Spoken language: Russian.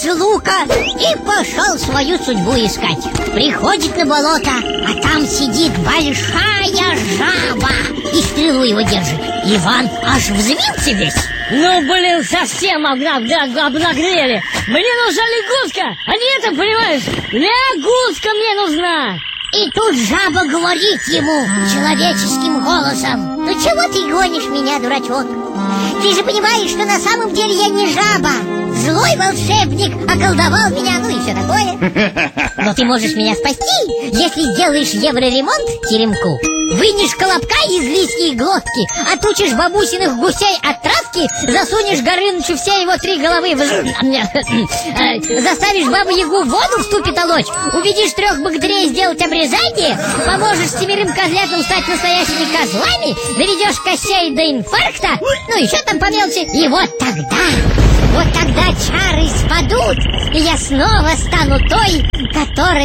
из лука и пошел свою судьбу искать. Приходит на болото, а там сидит большая жаба и стрелу его держит. Иван аж взвился весь. Ну, блин, совсем обнаглели. Мне нужна лягушка, а не это, понимаешь? Лягушка мне нужна. И тут жаба говорит ему человеческим голосом: ну чего ты гонишь меня, дурачок? Ты же понимаешь, что на самом деле я не жаба. Злой волшебник околдовал меня, ну и все такое. Но ты можешь меня спасти, если сделаешь евроремонт теремку. Вынешь колобка из лисьей глотки, отучишь бабусиных гусей от травки, засунешь Горынычу все его 3 головы заставишь бабу-ягу воду в ступе толочь, убедишь 3 богатырей сделать обрезание, поможешь 7 козлятам стать настоящими козлами, доведешь Кощея до инфаркта, ну еще там по мелочи. И вот тогда чары спадут, и я снова стану той, которой